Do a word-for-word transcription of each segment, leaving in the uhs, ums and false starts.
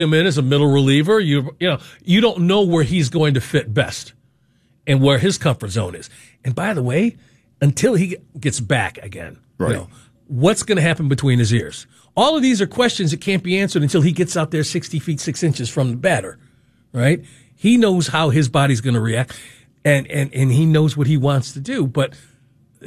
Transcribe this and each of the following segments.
him in as a middle reliever. You you know you don't know where he's going to fit best and where his comfort zone is. And by the way, until he gets back again, right. you know, what's going to happen between his ears? All of these are questions that can't be answered until he gets out there sixty feet six inches from the batter, right? He knows how his body's going to react, and, and, and he knows what he wants to do, but uh,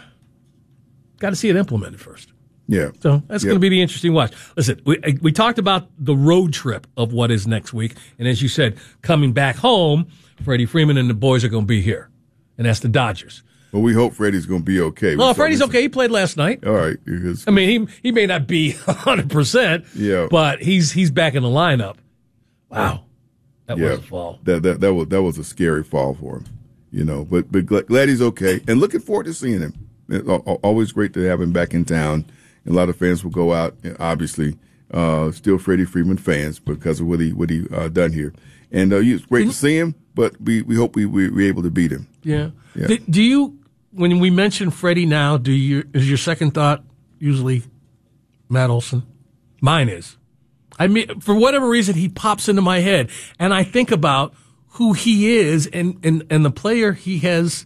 got to see it implemented first. Yeah. So that's yep. going to be the interesting watch. Listen, we we talked about the road trip of what is next week, and as you said, coming back home, Freddie Freeman and the boys are going to be here, and that's the Dodgers. Well, we hope Freddie's going to be okay. Well, Freddie's okay. He played last night. All right. Because, I mean, he he may not be one hundred percent, yeah. but he's he's back in the lineup. Wow. That yeah. was a fall. That, that, that, was, that was a scary fall for him, you know, but, but glad he's okay, and looking forward to seeing him. It's always great to have him back in town. A lot of fans will go out, obviously, uh, still Freddie Freeman fans because of what he what he uh, done here. And uh, it's great to see him, but we, we hope we, we, we're able to beat him. Yeah. yeah. Do, do you, when we mention Freddie now, do you is your second thought usually Matt Olson? Mine is. I mean, for whatever reason, he pops into my head, and I think about who he is and, and, and the player he has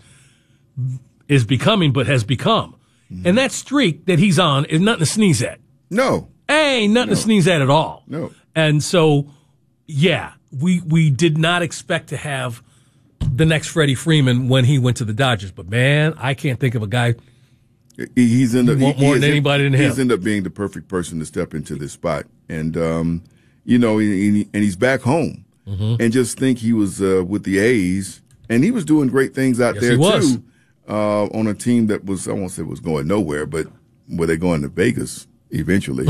is becoming, but has become. And that streak that he's on is nothing to sneeze at. No. Ain't nothing no. to sneeze at at all. No. And so, yeah, we we did not expect to have the next Freddie Freeman when he went to the Dodgers. But, man, I can't think of a guy he's in the, he want more he than anybody in, than him. He's ended up being the perfect person to step into this spot. And, um, you know, he, and he's back home. Mm-hmm. And just think he was uh, with the A's, and he was doing great things out yes, there, he was. too. Uh, on a team that was, I won't say was going nowhere, but were they going to Vegas eventually?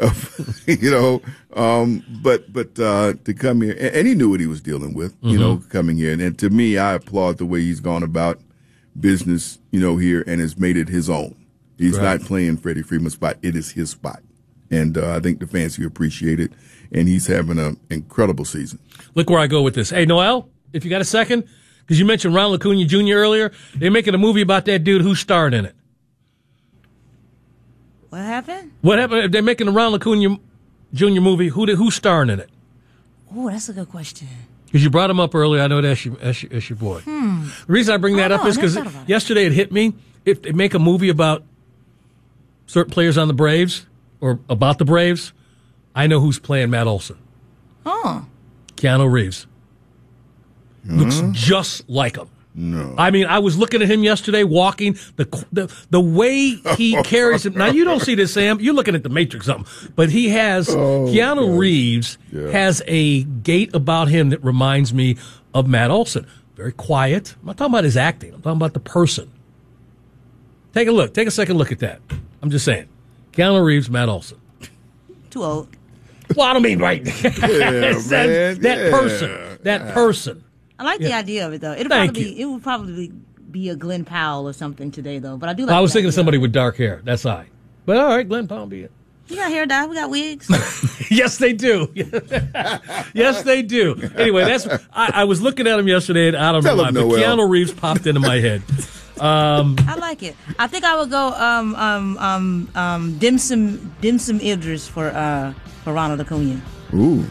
you know, um, but but uh, to come here, and, and he knew what he was dealing with, you mm-hmm. know, coming here. And, and to me, I applaud the way he's gone about business, you know, here and has made it his own. He's right. not playing Freddie Freeman's spot. It is his spot. And uh, I think the fans here appreciate it, and he's having an incredible season. Look where I go with this. Hey, Noel, if you got a second. Because you mentioned Ronald Acuna Junior earlier. They're making a movie about that dude who starred in it. What happened? What happened? They're making a Ronald Acuna Junior movie. Who did, who's starring in it? Oh, that's a good question. Because you brought him up earlier. I know that's your, that's your, that's your boy. Hmm. The reason I bring that I up know, is because yesterday it hit me. If they make a movie about certain players on the Braves or about the Braves, I know who's playing Matt Olson. Oh. Keanu Reeves. Looks just like him. No. I mean, I was looking at him yesterday walking, the the the way he carries him. Now, you don't see this, Sam. You're looking at the Matrix or something. But he has, oh, Keanu God. Reeves yeah. has a gait about him that reminds me of Matt Olson. Very quiet. I'm not talking about his acting. I'm talking about the person. Take a look. Take a second look at that. I'm just saying. Keanu Reeves, Matt Olson. Too old. Well, I don't mean right. Yeah, that man. that yeah. person. That yeah. person. I like yeah. the idea of it, though. It'll Thank probably you. be, it would probably be a Glenn Powell or something today, though. But I do like I was the thinking of idea. somebody with dark hair. That's I. But all right, Glenn Powell be it. We got hair dye. We got wigs. Yes, they do. Yes, they do. Anyway, that's. I, I was looking at him yesterday, and I don't Tell know why, him, but Noel. Keanu Reeves popped into my head. Um, I like it. I think I would go um um um um dim sum dim sum Idris for uh for Ronald Acuna. Ooh.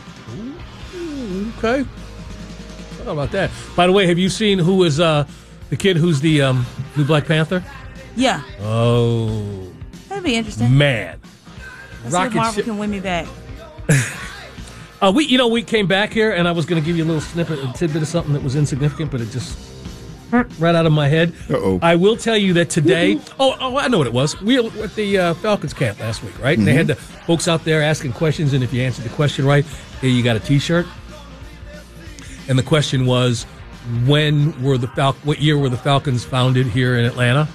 Ooh, okay. How about that? By the way, have you seen who is uh, the kid who's the um, new Black Panther? Yeah. Oh. That'd be interesting. Man. Let's see if Rocket Marvel ship. can win me back. uh, we, you know, we came back here, and I was going to give you a little snippet, a tidbit of something that was insignificant, but it just right out of my head. Uh-oh. I will tell you that today. oh, oh, I know what it was. We were at the uh, Falcons camp last week, right? And Mm-hmm. they had the folks out there asking questions, and if you answered the question right, here you got a T-shirt. And the question was, when were the Fal- what year were the Falcons founded here in Atlanta?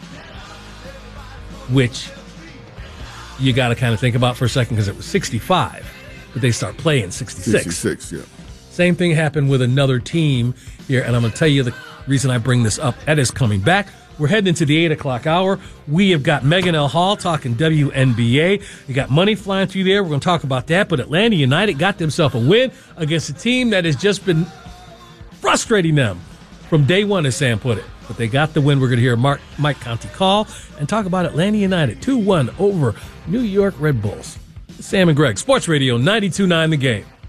Which you got to kind of think about for a second because it was sixty-five, but they start playing sixty-six. sixty-six, yeah. Same thing happened with another team here, and I'm going to tell you the reason I bring this up. Ed is coming back. We're heading into the eight o'clock hour. We have got Megan L. Hall talking W N B A. You got money flying through there. We're going to talk about that. But Atlanta United got themselves a win against a team that has just been frustrating them from day one, as Sam put it. But they got the win. We're going to hear Mark, Mike Conti call and talk about Atlanta United two one over New York Red Bulls. Sam and Greg, Sports Radio ninety-two point nine The Game.